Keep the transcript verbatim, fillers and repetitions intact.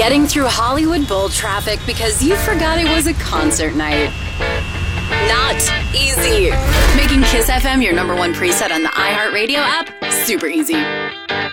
Getting through Hollywood Bowl traffic because you forgot it was a concert night. Not easy. Making Kiss F M your number one preset on the iHeartRadio app? Super easy.